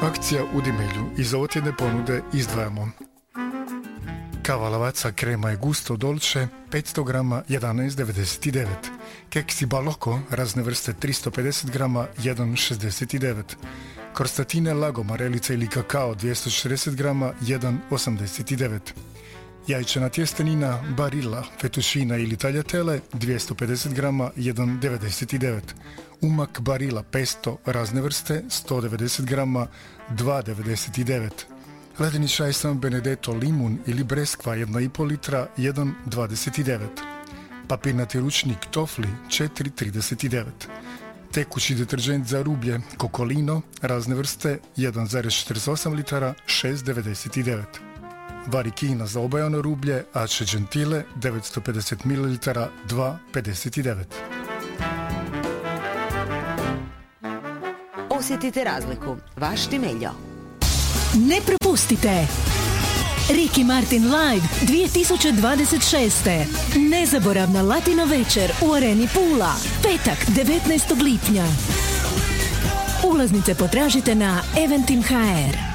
Akcija u Dimelju. Iz ovotjedne ponude izdvajamo kava Lavazza krema je gusto dolce 500 grama 11,99. Keksi Balocco razne vrste 350 grama 1,69. Krostatine Lago marelica ili kakao 240 grama 1,89. Jajčana tjestenina Barilla, fettuccina ili tagliatelle 250 grama 1,99. Umak Barilla pesto razne vrste 190 grama 2,99. Ledeni čaj San Benedetto limun ili breskva 1,5 litra 1,29. Papirnati ručnik Tofli 4,39. Tekući deterđent za rublje Kokolino razne vrste 1,48 litara 6,99. Varikina za obajano rublje Ace Gentile 950 ml 2,59. Osjetite razliku. Vaš Dimeljo. Ne propustite! Ricky Martin Live 2026. Nezaboravna Latina večer u Areni Pula. Petak 19. lipnja. Ulaznice potražite na Eventim.hr.